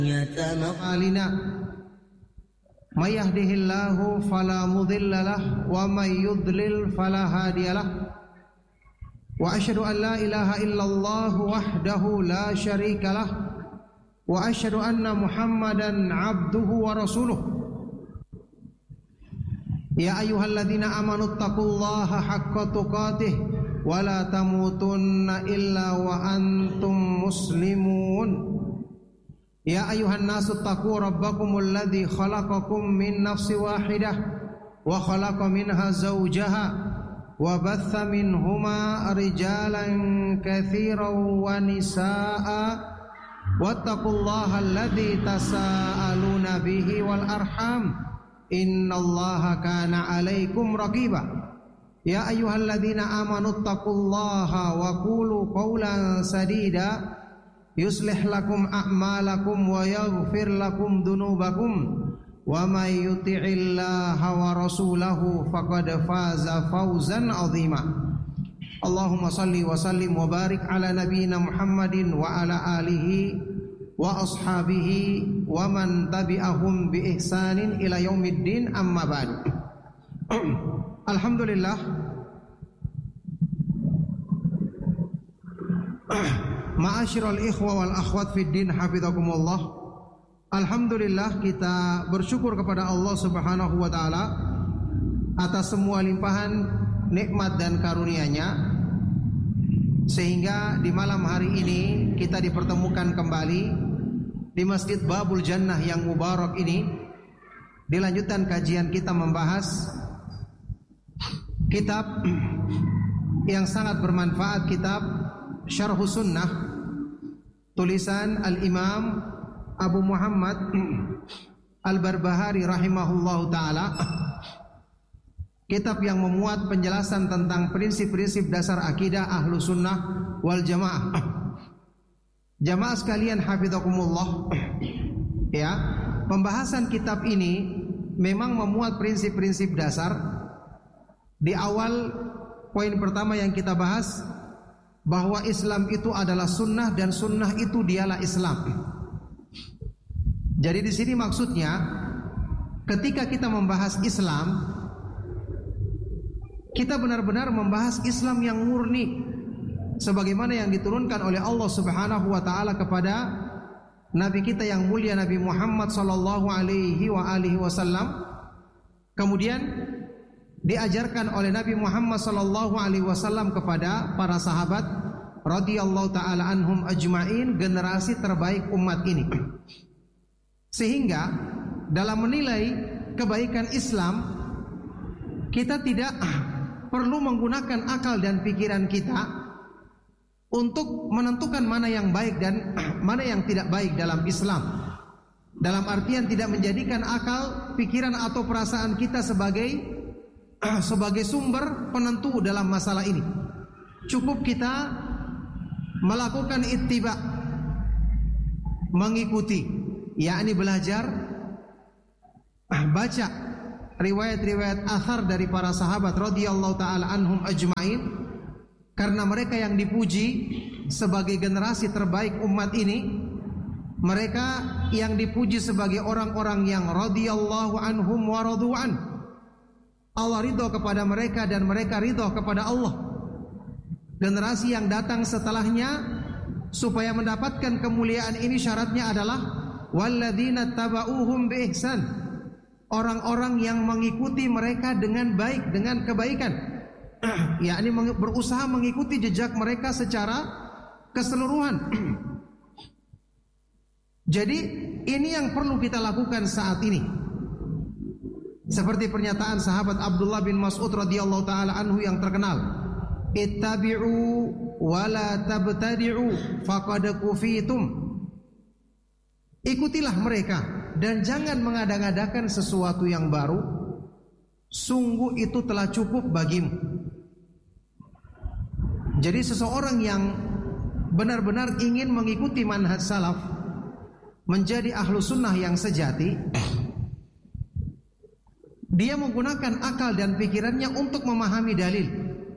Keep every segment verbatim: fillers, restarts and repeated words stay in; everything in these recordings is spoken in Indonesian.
أعمالنا من يهده الله فلا مضل له ومن يضلل فلا هادي له وأشهد أن لا إله إلا الله وحده لا شريك له وأشهد أن محمدا عبده ورسوله يا أيها الذين آمنوا اتقوا الله حق تقاته ولا تموتن إلا وأنتم مسلمون يا أيها الناس اتقوا ربكم الذي خلقكم من نفس واحدة وخلق منها زوجها وبث منهما رجالا كثيرا ونساء واتقوا الله الذي تساءلون به والأرحام إن الله كان عليكم رقيبا يا أيها الذين آمنوا اتقوا الله وقولوا قولا سديدا يصلح لكم أعمالكم ويغفر لكم ذنوبكم ومن يطع الله ورسوله فقد فاز فوزا عظيما اللهم صل وسلم وبارك على نبينا محمد وعلى آله وأصحابه ومن تبعهم بإحسان إلى يوم الدين أما بعد Alhamdulillah, ma'asyiral ikhwa wal akhwat fid din hafizakumullah. Alhamdulillah, kita bersyukur kepada Allah Subhanahu wa taala atas semua limpahan nikmat dan karunia-Nya, sehingga di malam hari ini kita dipertemukan kembali di Masjid Babul Jannah yang mubarak ini. Dilanjutkan kajian kita membahas kitab yang sangat bermanfaat, kitab Syarhus Sunnah tulisan Al-Imam Abu Muhammad Al-Barbahari rahimahullahu ta'ala. Kitab yang memuat penjelasan tentang prinsip-prinsip dasar akidah Ahlu Sunnah wal Jamaah. Jamaah sekalian hafizakumullah, ya, pembahasan kitab ini memang memuat prinsip-prinsip dasar. Di awal poin pertama yang kita bahas, bahwa Islam itu adalah sunnah dan sunnah itu dialah Islam. Jadi di sini maksudnya, ketika kita membahas Islam, kita benar-benar membahas Islam yang murni, sebagaimana yang diturunkan oleh Allah Subhanahu wa taala kepada Nabi kita yang mulia Nabi Muhammad sallallahu alaihi wa alihi wasallam. Kemudian diajarkan oleh Nabi Muhammad sallallahu alaihi wasallam kepada para sahabat radhiyallahu taala anhum ajmain, generasi terbaik umat ini. Sehingga dalam menilai kebaikan Islam, kita tidak perlu menggunakan akal dan pikiran kita untuk menentukan mana yang baik dan mana yang tidak baik dalam Islam. Dalam artian tidak menjadikan akal, pikiran atau perasaan kita sebagai sebagai sumber penentu dalam masalah ini. Cukup kita melakukan ittiba, mengikuti, yakni belajar, baca riwayat-riwayat athar dari para sahabat radhiyallahu taala anhum ajmain, karena mereka yang dipuji sebagai generasi terbaik umat ini, mereka yang dipuji sebagai orang-orang yang radhiyallahu anhum wa radu an. Allah ridho kepada mereka dan mereka ridho kepada Allah. Generasi yang datang setelahnya supaya mendapatkan kemuliaan ini syaratnya adalah walladzina tabauhum bi ihsan, orang-orang yang mengikuti mereka dengan baik, dengan kebaikan, yakni berusaha mengikuti jejak mereka secara keseluruhan. Jadi ini yang perlu kita lakukan saat ini. Seperti pernyataan sahabat Abdullah bin Mas'ud radhiyallahu taala anhu yang terkenal, ittabi'u wa la tabtadi'u faqad kufitum. Ikutilah mereka dan jangan mengada-ngadakan sesuatu yang baru, sungguh itu telah cukup bagimu. Jadi seseorang yang benar-benar ingin mengikuti manhaj salaf, menjadi ahlu sunnah yang sejati, dia menggunakan akal dan pikirannya untuk memahami dalil,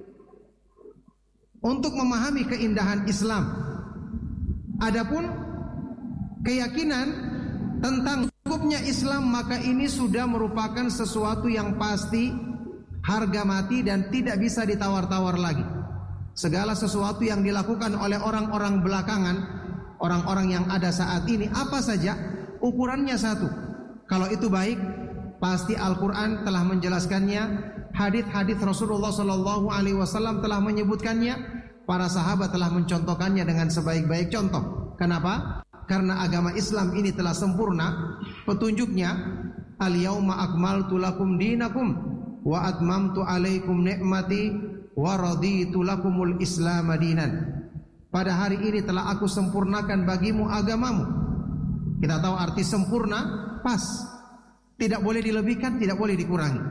untuk memahami keindahan Islam. Adapun keyakinan tentang cukupnya Islam, maka ini sudah merupakan sesuatu yang pasti, harga mati dan tidak bisa ditawar-tawar lagi. Segala sesuatu yang dilakukan oleh orang-orang belakangan, orang-orang yang ada saat ini, apa saja ukurannya satu. Kalau itu baik, pasti Al-Quran telah menjelaskannya, hadits-hadits Rasulullah Sallallahu Alaihi Wasallam telah menyebutkannya, para sahabat telah mencontohkannya dengan sebaik-baik contoh. Kenapa? Karena agama Islam ini telah sempurna petunjuknya. Al-yauma akmaltu lakum dinakum wa atmamtu alaikum ni'mati wa raditu lakumul Islam dinan. Pada hari ini telah aku sempurnakan bagimu agamamu. Kita tahu arti sempurna, pas. Tidak boleh dilebihkan, tidak boleh dikurangi.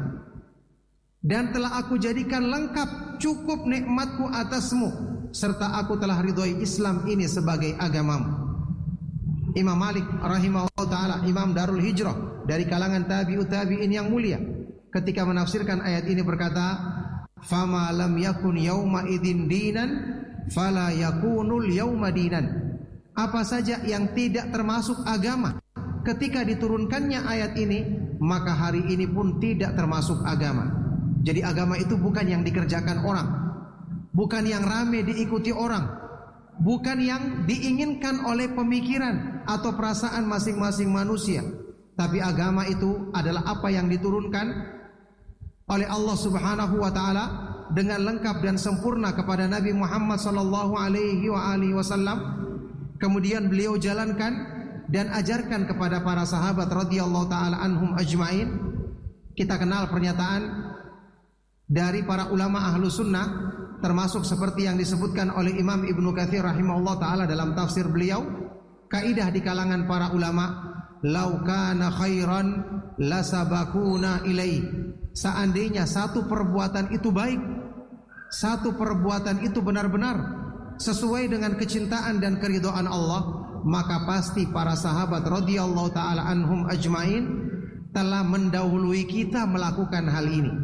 Dan telah aku jadikan lengkap, cukup nikmatku atasmu, serta aku telah ridhoi Islam ini sebagai agamamu. Imam Malik rahimahullah ta'ala, Imam Darul Hijrah dari kalangan tabi'ut tabi'in yang mulia, ketika menafsirkan ayat ini berkata, "Fama lam yakun yauma idzin dinan fala yakunul yauma dinan." Apa saja yang tidak termasuk agama ketika diturunkannya ayat ini, maka hari ini pun tidak termasuk agama. Jadi agama itu bukan yang dikerjakan orang, bukan yang rame diikuti orang, bukan yang diinginkan oleh pemikiran atau perasaan masing-masing manusia. Tapi agama itu adalah apa yang diturunkan oleh Allah Subhanahu wa taala dengan lengkap dan sempurna kepada Nabi Muhammad sallallahu alaihi wa alihi wasallam. Kemudian beliau jalankan dan ajarkan kepada para sahabat radhiyallahu taala anhum ajmain. Kita kenal pernyataan dari para ulama ahlu sunnah, termasuk seperti yang disebutkan oleh Imam Ibnu Katsir rahimahullah ta'ala dalam tafsir beliau, kaidah di kalangan para ulama, lau kana khairan lasabakuna ilaih. Seandainya satu perbuatan itu baik, satu perbuatan itu benar-benar sesuai dengan kecintaan dan keridhaan Allah, maka pasti para sahabat radhiyallahu ta'ala anhum ajmain telah mendahului kita melakukan hal ini.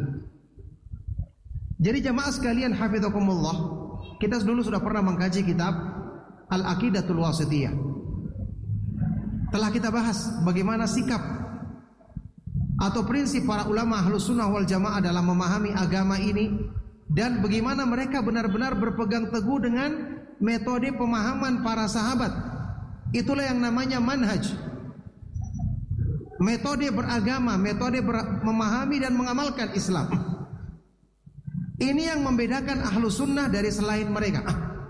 Jadi jamaah sekalian hafizakumullah, kita dulu sudah pernah mengkaji kitab Al-Aqidatul Wasithiyah. Telah kita bahas bagaimana sikap atau prinsip para ulama Ahlus Sunnah wal Jamaah dalam memahami agama ini, dan bagaimana mereka benar-benar berpegang teguh dengan metode pemahaman para sahabat. Itulah yang namanya manhaj, metode beragama, metode ber- memahami dan mengamalkan Islam. Ini yang membedakan ahlu sunnah dari selain mereka.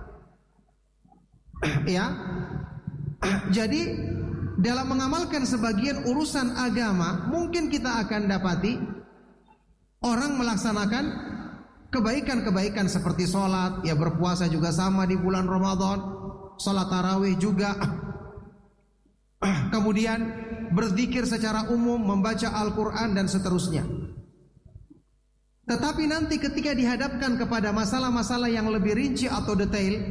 Ya, jadi dalam mengamalkan sebagian urusan agama, mungkin kita akan dapati orang melaksanakan kebaikan-kebaikan seperti sholat, ya berpuasa juga sama di bulan Ramadan, sholat tarawih juga, kemudian berzikir secara umum, membaca Al-Quran dan seterusnya. Tetapi nanti ketika dihadapkan kepada masalah-masalah yang lebih rinci atau detail,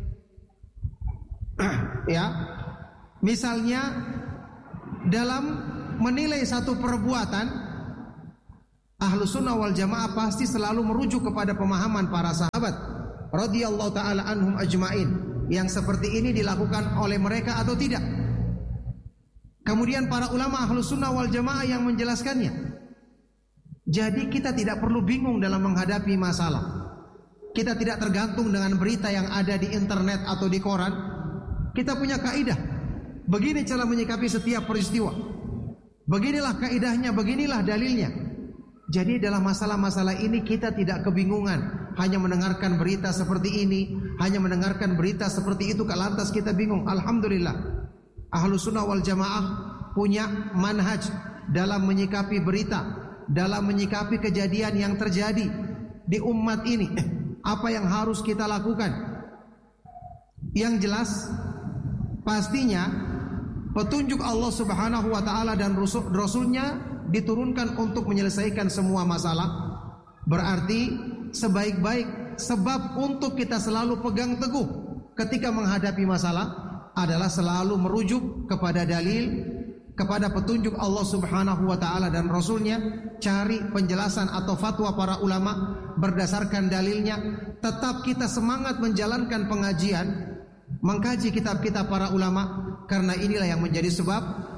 ya, misalnya dalam menilai satu perbuatan, Ahlus Sunnah wal Jamaah pasti selalu merujuk kepada pemahaman para sahabat radhiyallahu taala anhum ajmain, yang seperti ini dilakukan oleh mereka atau tidak. Kemudian para ulama Ahlus Sunnah wal Jamaah yang menjelaskannya. Jadi kita tidak perlu bingung dalam menghadapi masalah. Kita tidak tergantung dengan berita yang ada di internet atau di koran. Kita punya kaidah. Begini cara menyikapi setiap peristiwa. Beginilah kaidahnya, beginilah dalilnya. Jadi dalam masalah-masalah ini kita tidak kebingungan, hanya mendengarkan berita seperti ini, hanya mendengarkan berita seperti itu, lantas kita bingung. Alhamdulillah, Ahlus Sunnah wal Jamaah punya manhaj dalam menyikapi berita, dalam menyikapi kejadian yang terjadi di umat ini. Apa yang harus kita lakukan? Yang jelas, pastinya petunjuk Allah Subhanahu wa taala dan Rasul-Nya diturunkan untuk menyelesaikan semua masalah. Berarti sebaik-baik sebab untuk kita selalu pegang teguh ketika menghadapi masalah adalah selalu merujuk kepada dalil, kepada petunjuk Allah Subhanahu wa taala dan Rasul-Nya, cari penjelasan atau fatwa para ulama berdasarkan dalilnya. Tetap kita semangat menjalankan pengajian, mengkaji kitab-kitab para ulama, karena inilah yang menjadi sebab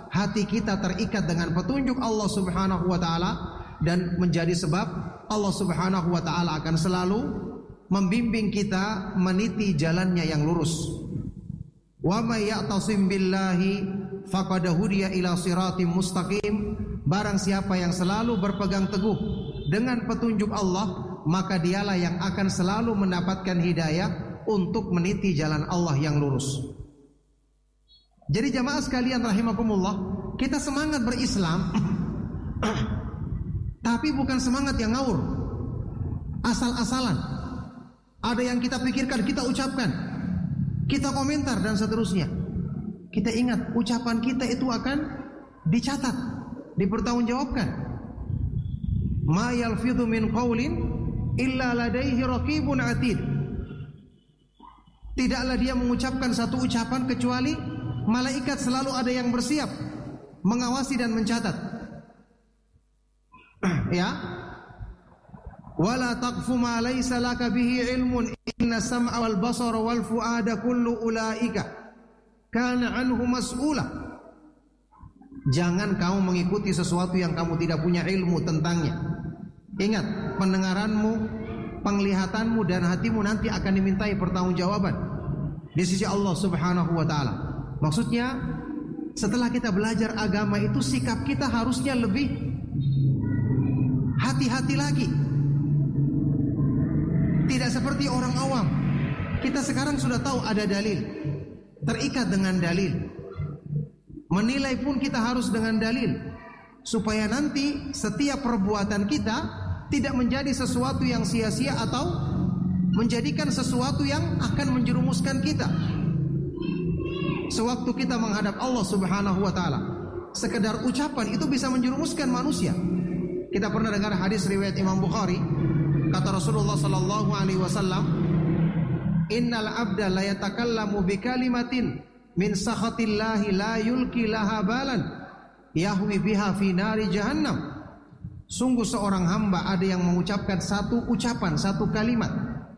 hati kita terikat dengan petunjuk Allah Subhanahu wa taala dan menjadi sebab Allah Subhanahu wa taala akan selalu membimbing kita meniti jalannya yang lurus. Wa may ya'tasim billahi faqad hudiya ila siratim mustaqim. Barang siapa yang selalu berpegang teguh dengan petunjuk Allah, maka dialah yang akan selalu mendapatkan hidayah untuk meniti jalan Allah yang lurus. Jadi jamaah sekalian rahimakumullah, kita semangat berislam tapi bukan semangat yang ngawur, asal-asalan. Ada yang kita pikirkan, kita ucapkan, kita komentar dan seterusnya. Kita ingat ucapan kita itu akan dicatat, dipertanggungjawabkan. Ma yalfidhu min qawlin illa ladaihi raqibun atid. Tidaklah dia mengucapkan satu ucapan kecuali malaikat selalu ada yang bersiap mengawasi dan mencatat. Ya. Wala taqfu ma laysa laka bihi ilmun inna sam'a wal basara wal fuada kullu ulaika kana anhu mas'ula. Jangan kamu mengikuti sesuatu yang kamu tidak punya ilmu tentangnya. Ingat, pendengaranmu, penglihatanmu dan hatimu nanti akan dimintai pertanggungjawaban di sisi Allah Subhanahu wa taala. Maksudnya, setelah kita belajar agama itu, sikap kita harusnya lebih hati-hati lagi. Tidak seperti orang awam. Kita sekarang sudah tahu ada dalil, terikat dengan dalil. Menilai pun kita harus dengan dalil, supaya nanti setiap perbuatan kita tidak menjadi sesuatu yang sia-sia atau menjadikan sesuatu yang akan menjerumuskan kita. Sewaktu kita menghadap Allah Subhanahu wa taala, sekedar ucapan itu bisa menjerumuskan manusia. Kita pernah dengar hadis riwayat Imam Bukhari, kata Rasulullah sallallahu alaihi wasallam, "Innal 'abda la yatakallamu bi kalimatin min sakhatillahi la yulki laha balan yahwi biha fi nari jahannam." Sungguh seorang hamba ada yang mengucapkan satu ucapan, satu kalimat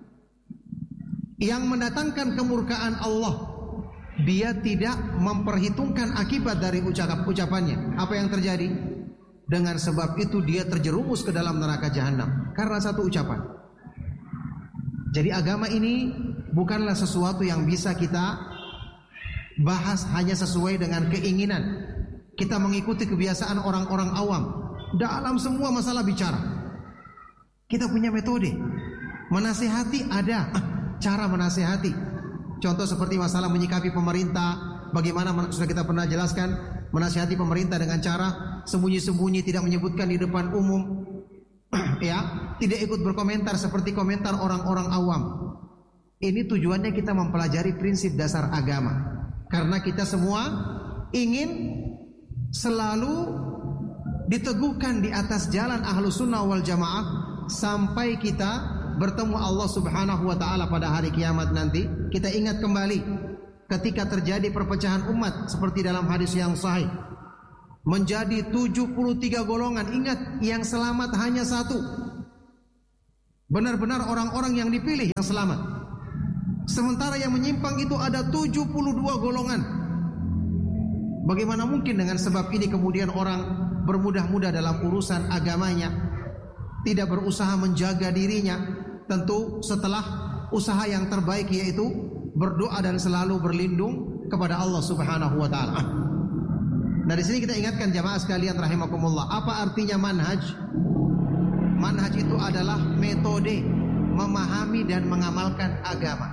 yang mendatangkan kemurkaan Allah. Dia tidak memperhitungkan akibat dari ucap ucapannya. Apa yang terjadi? Dengan sebab itu dia terjerumus ke dalam neraka jahanam karena satu ucapan. Jadi agama ini bukanlah sesuatu yang bisa kita bahas hanya sesuai dengan keinginan. Kita mengikuti kebiasaan orang-orang awam dalam semua masalah bicara. Kita punya metode. Menasihati ada cara menasihati. Contoh seperti masalah menyikapi pemerintah, bagaimana sudah kita pernah jelaskan, menasihati pemerintah dengan cara sembunyi-sembunyi, tidak menyebutkan di depan umum, ya, tidak ikut berkomentar seperti komentar orang-orang awam. Ini tujuannya kita mempelajari prinsip dasar agama, karena kita semua ingin selalu diteguhkan di atas jalan Ahlus Sunnah wal Jamaah sampai kita bertemu Allah Subhanahu wa taala pada hari kiamat nanti. Kita ingat kembali ketika terjadi perpecahan umat seperti dalam hadis yang sahih, menjadi tujuh puluh tiga golongan. Ingat, yang selamat hanya satu. Benar-benar orang-orang yang dipilih yang selamat. Sementara yang menyimpang itu ada tujuh puluh dua golongan. Bagaimana mungkin dengan sebab ini kemudian orang bermudah-mudah dalam urusan agamanya, tidak berusaha menjaga dirinya? Tentu setelah usaha yang terbaik, yaitu berdoa dan selalu berlindung kepada Allah Subhanahu wa taala. Nah, di sini kita ingatkan jamaah sekalian rahimakumullah, apa artinya manhaj? Manhaj itu adalah metode memahami dan mengamalkan agama.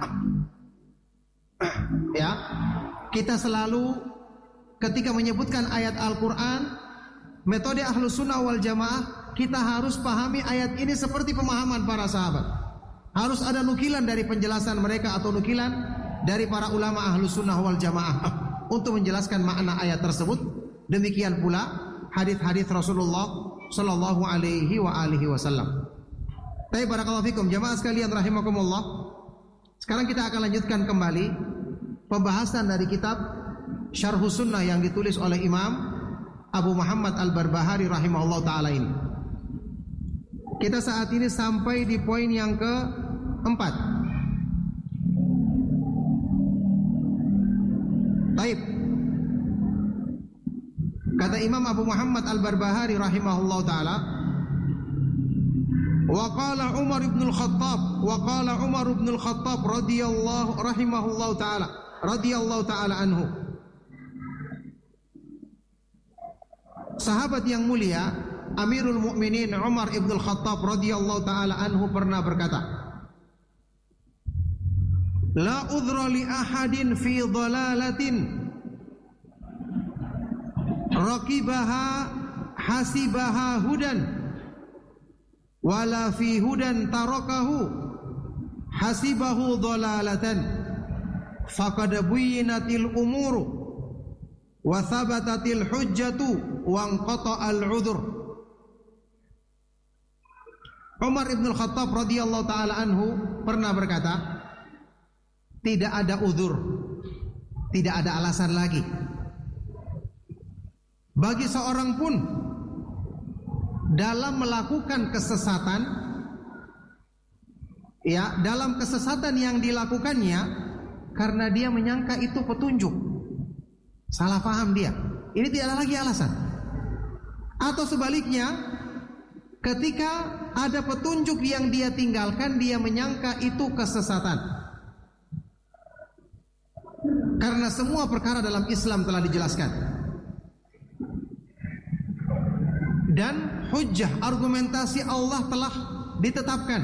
Ya, kita selalu ketika menyebutkan ayat Al-Quran, metode Ahlus Sunnah wal Jamaah, kita harus pahami ayat ini seperti pemahaman para sahabat. Harus ada nukilan dari penjelasan mereka atau nukilan dari para ulama Ahlus Sunnah wal Jamaah untuk menjelaskan makna ayat tersebut. Demikian pula hadis-hadis Rasulullah sallallahu alaihi wa alihi wasallam. Baik, barakallahu fikum jamaah sekalian rahimakumullah. Sekarang kita akan lanjutkan kembali pembahasan dari kitab Syarhus Sunnah yang ditulis oleh Imam Abu Muhammad Al-Barbahari rahimahullah ta'ala ini. Kita saat ini sampai di poin yang keempat. Baik. Kata Imam Abu Muhammad Al-Barbahari rahimahullah ta'ala, wa qala Umar ibn al-Khattab wa qala Umar ibn al-Khattab radhiyallahu rahimahullah ta'ala radhiyallahu ta'ala anhu. Sahabat yang mulia Amirul Mukminin Umar ibn al-Khattab radhiyallahu ta'ala anhu pernah berkata, la udhra li ahadin fi dhalalatin raqibaha hasibaha hudan wala fi hudan tarakahu hasibahu dhalalatan faqad buyyinatil umuru wa thabatatil hujjatu wa anqata'al udhur. Umar ibn al-Khattab radhiyallahu ta'ala anhu pernah berkata, tidak ada uzur, tidak ada alasan lagi bagi seorang pun dalam melakukan kesesatan, ya, dalam kesesatan yang dilakukannya karena dia menyangka itu petunjuk. Salah paham dia. Ini tidak ada lagi alasan. Atau sebaliknya, ketika ada petunjuk yang dia tinggalkan, dia menyangka itu kesesatan. Karena semua perkara dalam Islam telah dijelaskan. Dan hujjah, argumentasi Allah telah ditetapkan.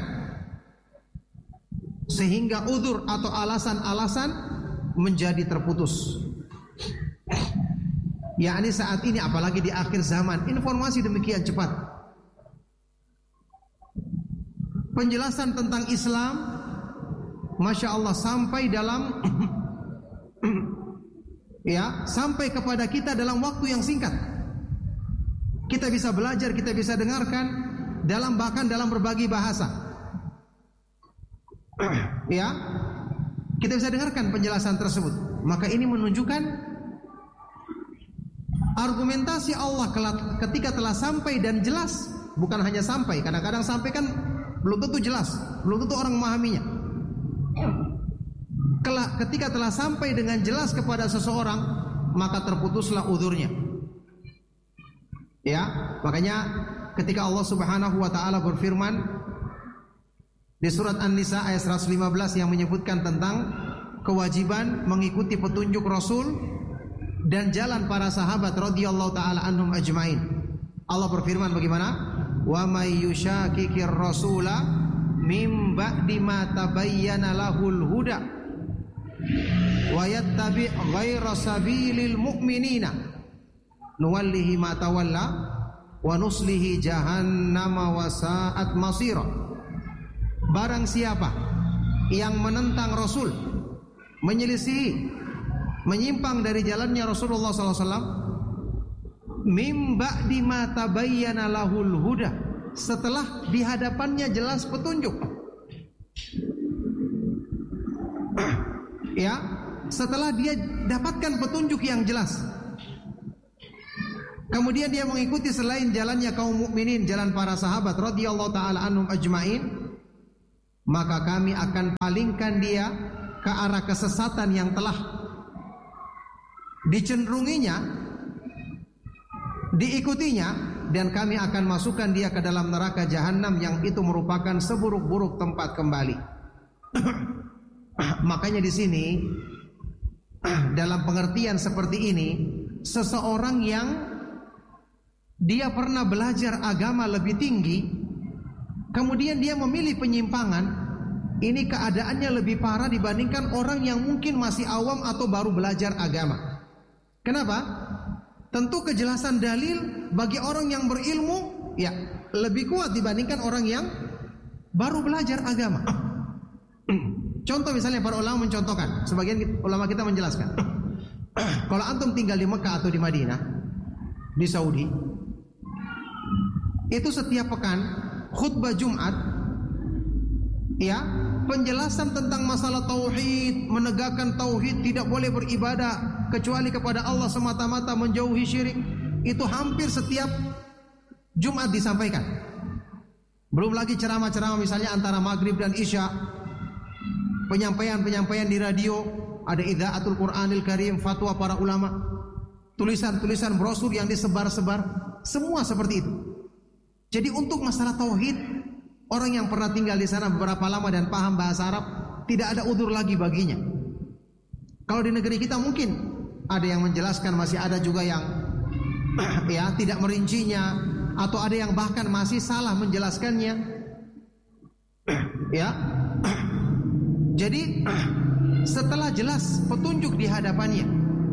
Sehingga udzur atau alasan-alasan menjadi terputus. Yakni saat ini, apalagi di akhir zaman, informasi demikian cepat. Penjelasan tentang Islam, Masya Allah, sampai dalam ya, sampai kepada kita dalam waktu yang singkat. Kita bisa belajar, kita bisa dengarkan dalam bahkan dalam berbagai bahasa. Ya, kita bisa dengarkan penjelasan tersebut. Maka ini menunjukkan argumentasi Allah ketika telah sampai dan jelas. Bukan hanya sampai, kadang-kadang sampai kan belum tentu jelas, belum tentu orang memahaminya. Ketika telah sampai dengan jelas kepada seseorang, maka terputuslah uzurnya. Ya, makanya ketika Allah Subhanahu wa taala berfirman di surat An-Nisa ayat seratus lima belas yang menyebutkan tentang kewajiban mengikuti petunjuk Rasul dan jalan para sahabat radhiyallahu taala anhum ajmain. Allah berfirman bagaimana? Wa may yushakikir rasula mim ba'di ma tabayyana lahul huda wa yattabi' ghaira sabilil mu'minina nuwallihi ma tawalla wa nuslihi jahannama wa sa'at masira. Barang siapa yang menentang Rasul, menyelisihi, menyimpang dari jalannya Rasulullah sallallahu alaihi wasallam, mim ba'di ma tabayyana lahul huda, setelah di hadapannya jelas petunjuk. Ya, setelah dia dapatkan petunjuk yang jelas, kemudian dia mengikuti selain jalannya kaum mukminin, jalan para sahabat radhiyallahu taala anhum ajmain, maka kami akan palingkan dia ke arah kesesatan yang telah dicenderunginya, diikutinya, dan kami akan masukkan dia ke dalam neraka jahanam yang itu merupakan seburuk-buruk tempat kembali. Makanya di sini dalam pengertian seperti ini, seseorang yang dia pernah belajar agama lebih tinggi, kemudian dia memilih penyimpangan, ini keadaannya lebih parah dibandingkan orang yang mungkin masih awam atau baru belajar agama. Kenapa? Tentu kejelasan dalil bagi orang yang berilmu ya lebih kuat dibandingkan orang yang baru belajar agama. Contoh misalnya para ulama mencontohkan, sebagian ulama kita menjelaskan, kalau antum tinggal di Mekah atau di Madinah, di Saudi, itu setiap pekan khutbah Jumat, ya, penjelasan tentang masalah tauhid, menegakkan tauhid, tidak boleh beribadah kecuali kepada Allah semata-mata, menjauhi syirik, itu hampir setiap Jumat disampaikan. Belum lagi ceramah-ceramah misalnya antara maghrib dan isya, penyampaian-penyampaian di radio, ada Idzaatul Qur'anil Karim, fatwa para ulama, tulisan-tulisan brosur yang disebar-sebar, semua seperti itu. Jadi untuk masalah tauhid, orang yang pernah tinggal di sana beberapa lama dan paham bahasa Arab, tidak ada udzur lagi baginya. Kalau di negeri kita mungkin ada yang menjelaskan, masih ada juga yang ya tidak merincinya, atau ada yang bahkan masih salah menjelaskannya. Ya. Jadi setelah jelas petunjuk di hadapannya,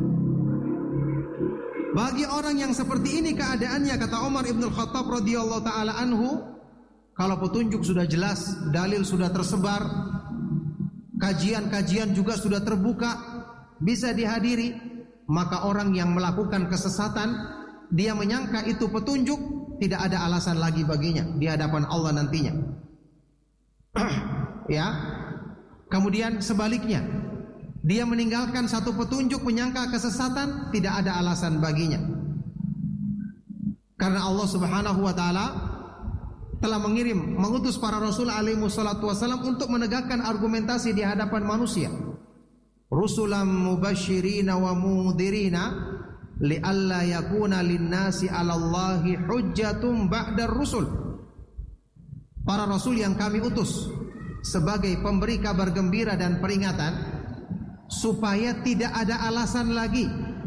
bagi orang yang seperti ini keadaannya, kata Umar ibn Khattab radhiyallahu taala anhu, kalau petunjuk sudah jelas, dalil sudah tersebar, kajian-kajian juga sudah terbuka, bisa dihadiri, maka orang yang melakukan kesesatan, dia menyangka itu petunjuk, tidak ada alasan lagi baginya di hadapan Allah nantinya. Ya. Kemudian sebaliknya, dia meninggalkan satu petunjuk menyangka kesesatan, tidak ada alasan baginya. Karena Allah Subhanahu wa taala telah mengirim, mengutus para rasul alaihi wassalatu wassalam untuk menegakkan argumentasi di hadapan manusia. Rusulan mubasyirina wa mudhirina li'alla yakuna lin-nasi 'alallahi hujjatun ba'dar rusul. Para rasul yang kami utus sebagai pemberi kabar gembira dan peringatan, supaya tidak ada alasan lagi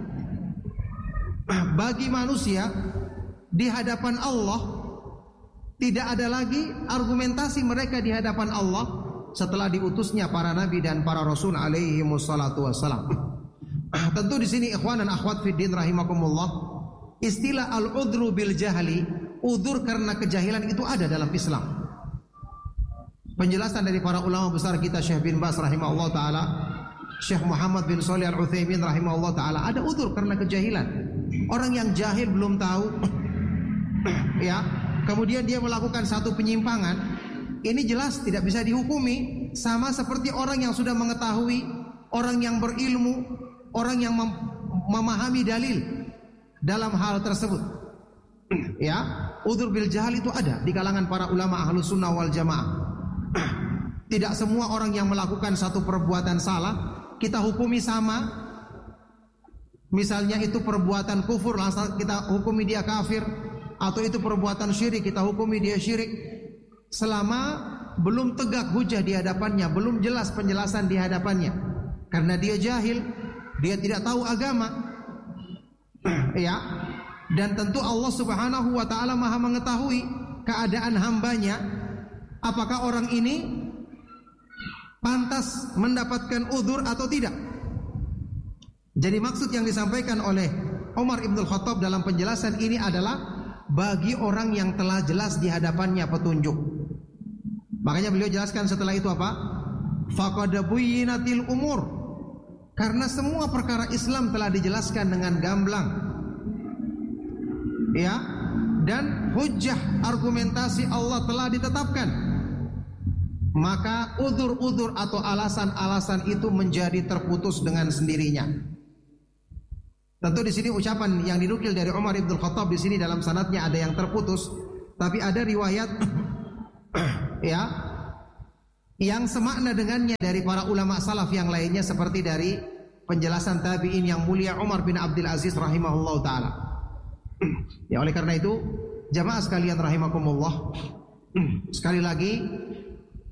bagi manusia di hadapan Allah, tidak ada lagi argumentasi mereka di hadapan Allah setelah diutusnya para nabi dan para rasul alaihi wassalatu wassalam. Tentu di sini ikhwan dan akhwat fiddin rahimakumullah, istilah al-udhru bil jahli, udzur karena kejahilan, itu ada dalam Islam. Penjelasan dari para ulama besar kita, Syekh bin Baz rahimahullah taala, Syekh Muhammad bin Shalih Al-Utsaimin rahimahullah taala, ada udzur karena kejahilan. Orang yang jahil belum tahu ya, kemudian dia melakukan satu penyimpangan, ini jelas tidak bisa dihukumi, sama seperti orang yang sudah mengetahui, orang yang berilmu, orang yang mem memahami dalil dalam hal tersebut. Ya, udzur bil jahal itu ada di kalangan para ulama Ahlus Sunnah wal Jamaah. Tidak semua orang yang melakukan satu perbuatan salah kita hukumi sama. Misalnya itu perbuatan kufur, langsung kita hukumi dia kafir, atau itu perbuatan syirik, kita hukumi dia syirik, selama belum tegak hujah di hadapannya, belum jelas penjelasan di hadapannya. Karena dia jahil, dia tidak tahu agama. Ya. Dan tentu Allah Subhanahu wa taala Maha mengetahui keadaan hambanya, apakah orang ini pantas mendapatkan udzur atau tidak. Jadi maksud yang disampaikan oleh Umar ibn Khattab dalam penjelasan ini adalah bagi orang yang telah jelas di hadapannya petunjuk. Makanya beliau jelaskan setelah itu apa? Faqad buyyinatil umur. Karena semua perkara Islam telah dijelaskan dengan gamblang. Ya, dan hujjah argumentasi Allah telah ditetapkan. Maka udzur-udzur atau alasan-alasan itu menjadi terputus dengan sendirinya. Tentu di sini ucapan yang dinukil dari Umar ibn Khattab di sini dalam sanadnya ada yang terputus, tapi ada riwayat ya yang semakna dengannya dari para ulama salaf yang lainnya, seperti dari penjelasan tabi'in yang mulia Umar bin Abdul Aziz rahimahullah taala. Ya, oleh karena itu jamaah sekalian rahimakumullah, sekali lagi